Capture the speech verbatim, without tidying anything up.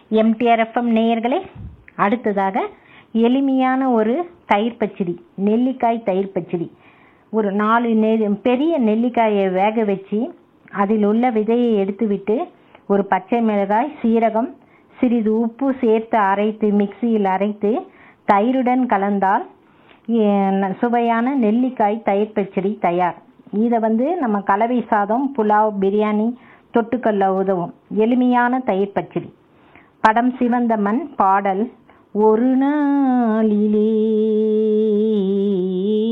MTR FM நேயர்களே, அடுத்ததாக எளிமையான ஒரு தயிர் பச்சடி, நெல்லிக்காய் தயிர் பச்சடி. ஒரு நாலு நெ பெரிய நெல்லிக்காயை வேக வச்சு அதில் உள்ள விதையை எடுத்துவிட்டு ஒரு பச்சை மிளகாய், சீரகம், சிறிது உப்பு சேர்த்து அரைத்து மிக்சியில் அரைத்து தயிருடன் கலந்தால் சுவையான நெல்லிக்காய் தயிர் பச்சடி தயார். இதை வந்து நம்ம கலவை சாதம், புலாவ், பிரியாணி தொட்டுக்கொள்ள உதவும் எளிமையான தயிர் பச்சடி. படம் சிவந்த மண். பாடல் ஒரு நாளிலே